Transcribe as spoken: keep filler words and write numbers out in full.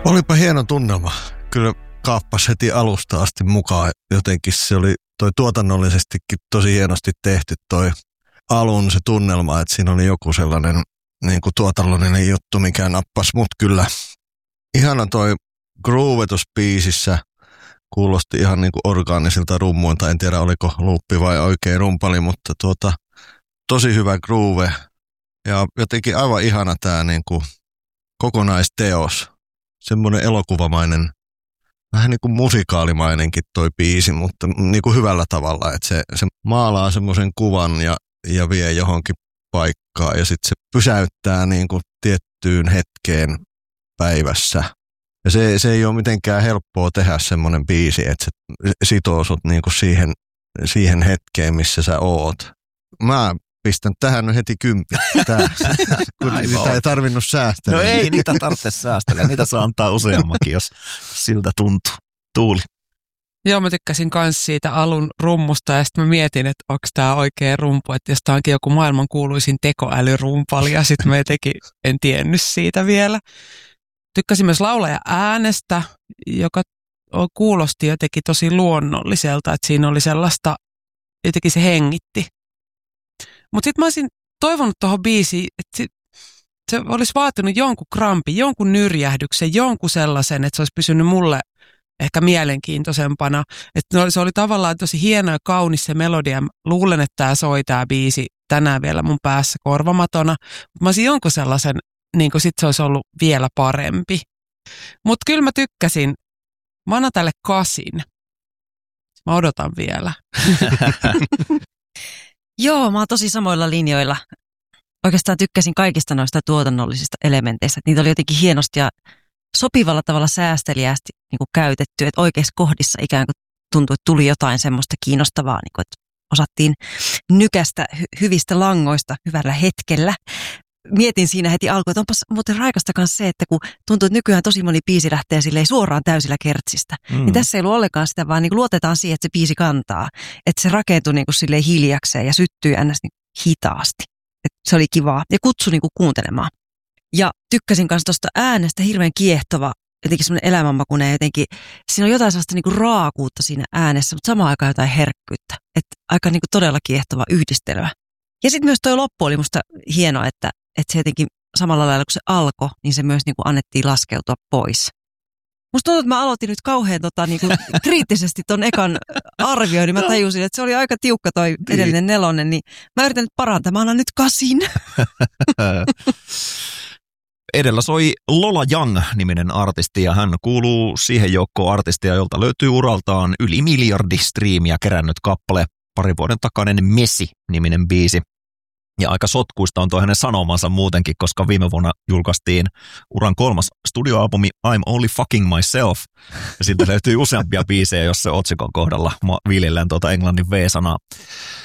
Olipa hieno tunnelma. Kyllä kaappas heti alusta asti mukaan. Jotenkin se oli toi tuotannollisestikin tosi hienosti tehty toi alun se tunnelma, että siinä oli joku sellainen niin kuin tuotannollinen juttu, mikä nappasi mut kyllä. Ihana toi groovetus biisissä. Kuulosti ihan niin kuin orgaanisilta rummuilta. En tiedä, oliko luuppi vai oikein rumpali, mutta tuota, tosi hyvä groove. Ja jotenkin aivan ihana tää niin kuin kokonaisteos. Semmoinen elokuvamainen, vähän niin kuin musikaalimainenkin toi biisi, mutta niin kuin hyvällä tavalla. Että se, se maalaa semmoisen kuvan ja, ja vie johonkin paikkaan ja sitten se pysäyttää niin kuin tiettyyn hetkeen päivässä. Ja se, se ei ole mitenkään helppoa tehdä semmoinen biisi, että se sitoo sut niin kuin siihen, siihen hetkeen, missä sä oot. Mä pistän tähän nyt heti kymppi, kun niitä ei tarvinnut säästellä. No ei niitä tarvitse säästellä, niitä saa antaa useammakin, jos siltä tuntuu. Tuuli. Joo, mä tykkäsin myös siitä alun rummusta ja sitten mä mietin, että onko tämä oikea rumpu, että jos tämä onkin joku maailman kuuluisin tekoälyrumpali ja sitten mä jotenkin en tiennyt siitä vielä. Tykkäsin myös laulaja äänestä, joka kuulosti jotenkin tosi luonnolliselta, että siinä oli sellaista, jotenkin se hengitti. Mutta sitten mä olisin toivonut tuohon biisiin, että se olisi vaatinut jonkun krampin, jonkun nyrjähdyksen, jonkun sellaisen, että se olisi pysynyt mulle ehkä mielenkiintoisempana. Että se oli tavallaan tosi hieno ja kaunis se melodia. Luulen, että tämä soi tämä biisi tänään vielä mun päässä korvamatona. Mä olisin jonkun sellaisen, niin kuin sitten se olisi ollut vielä parempi. Mutta kyllä mä tykkäsin. Mä annan tälle kasin. Mä odotan vielä. Joo, mä oon tosi samoilla linjoilla. Oikeastaan tykkäsin kaikista noista tuotannollisista elementeistä. Niitä oli jotenkin hienosti ja sopivalla tavalla säästeliäästi niin kuin käytetty. Että oikeissa kohdissa ikään kuin tuntui, että tuli jotain semmoista kiinnostavaa, niin kuin, että osattiin nykästä hy- hyvistä langoista hyvällä hetkellä. Mietin siinä heti alkuun, että onpas muuten raikasta kanssa se, että kun tuntuu, että nykyään tosi moni biisi lähtee silleen suoraan täysillä kertsistä. Mm. Niin tässä ei ollut ollenkaan sitä, vaan niin kuin luotetaan siihen, että se biisi kantaa. Että se rakentuu niin kuin silleen hiljakseen ja syttyy ns. Niin hitaasti. Että se oli kivaa ja kutsui niin kuin kuuntelemaan. Ja tykkäsin kanssa tuosta äänestä, hirveän kiehtova, jotenkin semmoinen elämänmakuinen jotenkin. Siinä on jotain sellaista niin kuin raakuutta siinä äänessä, mutta samaan aikaan jotain herkkyyttä. Että aika niin kuin todella kiehtova yhdistelmä. Ja sitten myös tuo loppu oli musta hieno, että Että se jotenkin samalla lailla kun se alkoi, niin se myös niin kuin annettiin laskeutua pois. Musta tuntuu, että mä aloitin nyt kauhean tota, niin kuin kriittisesti ton ekan arvioin, niin mä tajusin, että se oli aika tiukka toi edellinen nelonen, niin mä yritän nyt parantaa, mä annan nyt kasin. Edellä soi Lola Young-niminen artisti ja hän kuuluu siihen joukkoon artistia, jolta löytyy uraltaan yli miljardi striimiä kerännyt kappale, pari vuoden takainen Messi-niminen biisi. Ja aika sotkuista on tuo hänen sanomansa muutenkin, koska viime vuonna julkaistiin uran kolmas studioalbumi I'm Only Fucking Myself. Ja siitä löytyy useampia biisejä, jos se otsikon kohdalla mä viljellään tuota englannin V-sanaa.